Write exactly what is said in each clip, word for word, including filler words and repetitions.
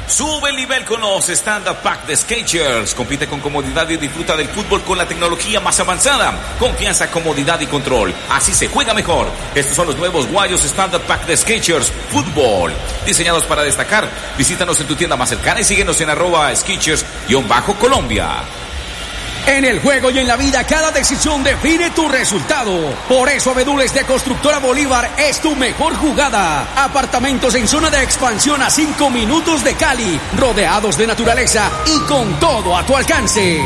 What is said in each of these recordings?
Sube el nivel con los Stand-Up Pack de Skechers. Compite con comodidad y disfruta del fútbol con la tecnología más avanzada. Confianza, comodidad y control. Así se juega mejor. Estos son los nuevos guayos Stand-Up Pack de Skechers Fútbol. Diseñados para destacar. Visítanos en tu tienda más cercana y síguenos en arroba Skechers-Colombia. En el juego y en la vida, cada decisión define tu resultado. Por eso, Abedules de Constructora Bolívar es tu mejor jugada. Apartamentos en zona de expansión a cinco minutos de Cali, rodeados de naturaleza y con todo a tu alcance.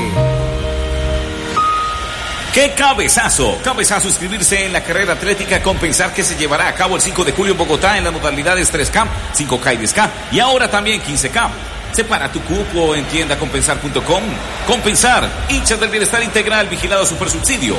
¡Qué cabezazo! Cabezazo inscribirse en la carrera atlética Compensar, que se llevará a cabo el cinco de julio en Bogotá en las modalidades tres K, cinco K y diez K y ahora también quince K. Separa tu cupo en tienda compensar punto com. Compensar, hinchas del bienestar integral, vigilado Supersubsidio.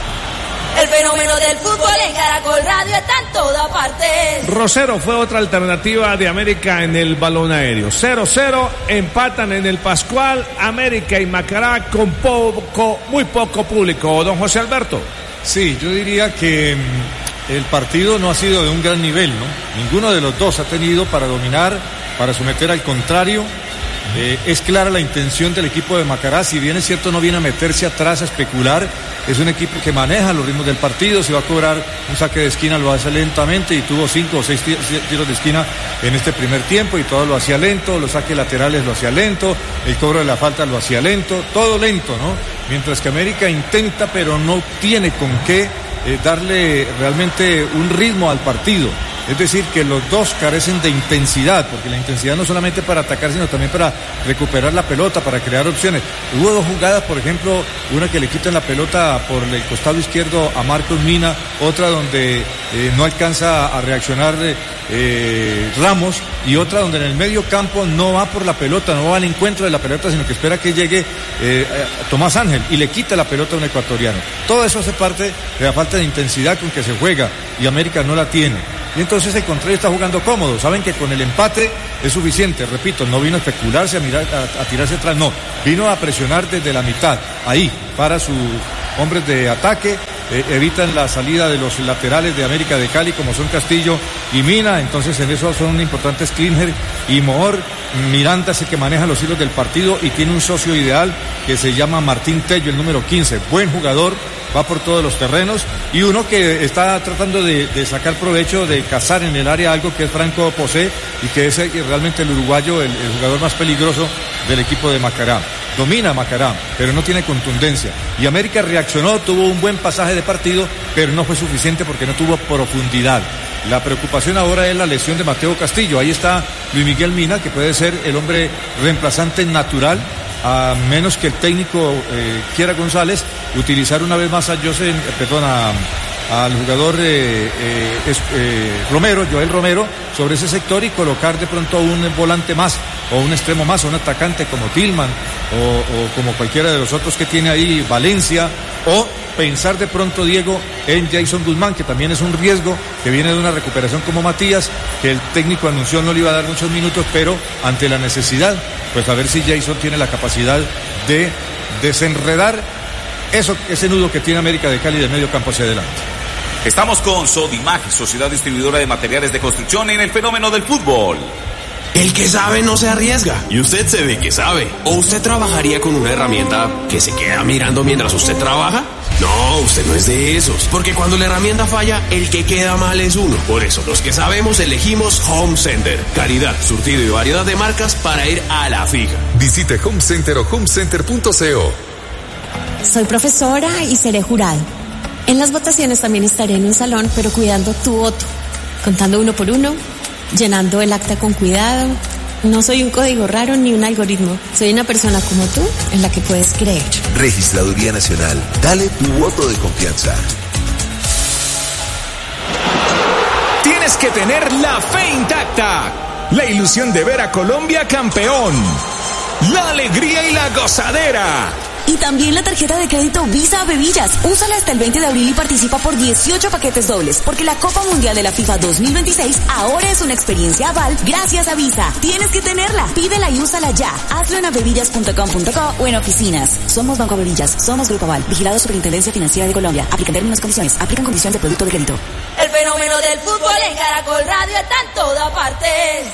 El fenómeno del fútbol en Caracol Radio está en toda parte. Rosero fue otra alternativa de América en el balón aéreo. cero cero, empatan en el Pascual, América y Macará con poco, muy poco público. Don José Alberto. Sí, yo diría que el partido no ha sido de un gran nivel, ¿no? Ninguno de los dos ha tenido para dominar, para someter al contrario. Eh, es clara la intención del equipo de Macará, si bien es cierto no viene a meterse atrás, a especular, es un equipo que maneja los ritmos del partido, si va a cobrar un saque de esquina lo hace lentamente y tuvo cinco o seis tiros de esquina en este primer tiempo y todo lo hacía lento, los saques laterales lo hacía lento, el cobro de la falta lo hacía lento, todo lento, ¿no? Mientras que América intenta pero no tiene con qué eh, darle realmente un ritmo al partido. Es decir, que los dos carecen de intensidad, porque la intensidad no solamente para atacar, sino también para recuperar la pelota, para crear opciones. Hubo dos jugadas, por ejemplo, una que le quitan la pelota por el costado izquierdo a Marcos Mina, otra donde eh, no alcanza a reaccionar eh, Ramos, y otra donde en el medio campo no va por la pelota, no va al encuentro de la pelota, sino que espera que llegue eh, Tomás Ángel y le quita la pelota a un ecuatoriano. Todo eso hace parte de la falta de intensidad con que se juega, y América no la tiene. Y entonces el contrario está jugando cómodo. Saben que con el empate es suficiente. Repito, no vino a especularse, a, mirar, a, a tirarse atrás, no. Vino a presionar desde la mitad. Ahí, para sus hombres de ataque. Eh, evitan la salida de los laterales de América de Cali, como son Castillo y Mina. Entonces en eso son importantes Klinger y Mohr. Miranda es el que maneja los hilos del partido y tiene un socio ideal que se llama Martín Tello, el número quince. Buen jugador. Va por todos los terrenos, y uno que está tratando de, de sacar provecho de cazar en el área algo que es Franco Posé, y que es realmente el uruguayo, el, el jugador más peligroso del equipo de Macará. Domina Macará, pero no tiene contundencia. Y América reaccionó, tuvo un buen pasaje de partido, pero no fue suficiente porque no tuvo profundidad. La preocupación ahora es la lesión de Mateo Castillo. Ahí está Luis Miguel Mina, que puede ser el hombre reemplazante natural, a menos que el técnico eh, Quiera González utilizar una vez más a José, eh, perdón, a, al jugador eh, eh, es, eh, Romero, Joel Romero, sobre ese sector y colocar de pronto un volante más, o un extremo más, o un atacante como Tillman, o, o como cualquiera de los otros que tiene ahí, Valencia, o pensar de pronto, Diego, en Jason Guzmán, que también es un riesgo, que viene de una recuperación como Matías, que el técnico anunció no le iba a dar muchos minutos, pero ante la necesidad, pues a ver si Jason tiene la capacidad de desenredar eso, ese nudo que tiene América de Cali de medio campo hacia adelante. Estamos con Sodimag, Sociedad Distribuidora de Materiales de Construcción, en el fenómeno del fútbol. El que sabe no se arriesga, y usted se ve que sabe. ¿O usted trabajaría con una herramienta que se queda mirando mientras usted trabaja? No, usted no es de esos, porque cuando la herramienta falla, el que queda mal es uno. Por eso, los que sabemos elegimos Home Center. Calidad, surtido y variedad de marcas para ir a la fija. Visite Home Center o home center punto co. Soy profesora y seré jurado. En las votaciones también estaré en un salón, pero cuidando tu voto, contando uno por uno, llenando el acta con cuidado. No soy un código raro ni un algoritmo. Soy una persona como tú, en la que puedes creer. Registraduría Nacional. Dale tu voto de confianza. Tienes que tener la fe intacta. La ilusión de ver a Colombia campeón. La alegría y la gozadera. Y también la tarjeta de crédito Visa Bebillas. Úsala hasta el veinte de abril y participa por dieciocho paquetes dobles, porque la Copa Mundial de la FIFA dos mil veintiséis ahora es una experiencia aval gracias a Visa. Tienes que tenerla. Pídela y úsala ya. Hazlo en abebillas punto com punto co o en oficinas. Somos Banco Bebillas. Somos Grupo Aval. Vigilado Superintendencia Financiera de Colombia. Aplican términos y condiciones. Aplican condiciones de producto de crédito. El fenómeno del fútbol en Caracol Radio está en toda parte.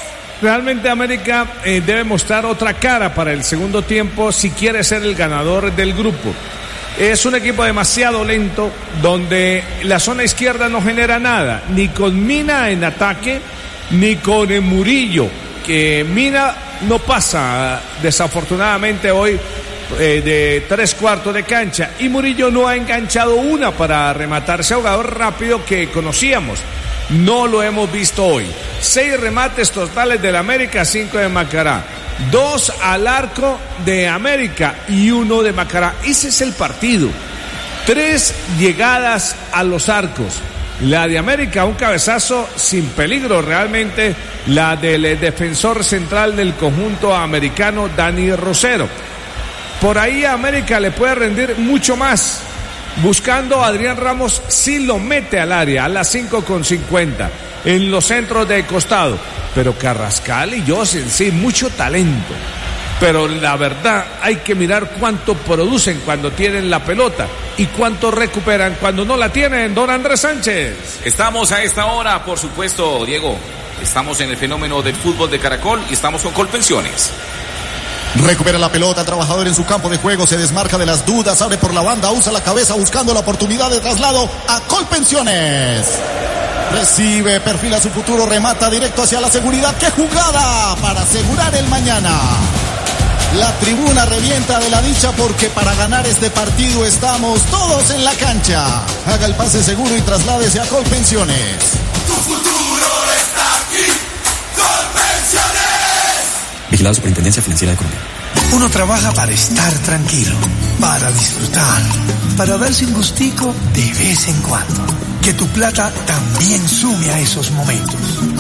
realmente América eh, debe mostrar otra cara para el segundo tiempo si quiere ser el ganador del grupo. Es un equipo demasiado lento, donde la zona izquierda no genera nada, ni con Mina en ataque, ni con el Murillo, que Mina no pasa desafortunadamente hoy eh, de tres cuartos de cancha, y Murillo no ha enganchado una para rematarse, jugador rápido que conocíamos. No lo hemos visto hoy. Seis remates totales del América, cinco de Macará. Dos al arco de América y uno de Macará. Ese es el partido. Tres llegadas a los arcos. La de América, un cabezazo sin peligro realmente. La del defensor central del conjunto americano, Dani Rosero. Por ahí a América le puede rendir mucho más. Buscando a Adrián Ramos, sí lo mete al área a las cinco con cincuenta en los centros de costado. Pero Carrascal y Josen, sí, mucho talento. Pero la verdad, hay que mirar cuánto producen cuando tienen la pelota y cuánto recuperan cuando no la tienen. Don Andrés Sánchez. Estamos a esta hora, por supuesto, Diego. Estamos en el fenómeno del fútbol de Caracol y estamos con Colpensiones. Recupera la pelota, trabajador en su campo de juego, se desmarca de las dudas, abre por la banda, usa la cabeza buscando la oportunidad de traslado a Colpensiones. Recibe, perfila su futuro, remata directo hacia la seguridad. ¡Qué jugada para asegurar el mañana! La tribuna revienta de la dicha porque para ganar este partido estamos todos en la cancha. Haga el pase seguro y trasládese a Colpensiones. Tu futuro está aquí, Colpensiones. Vigilado Superintendencia Financiera de Colombia. Uno trabaja para estar tranquilo, para disfrutar, para darse un gustico de vez en cuando. Que tu plata también sume a esos momentos.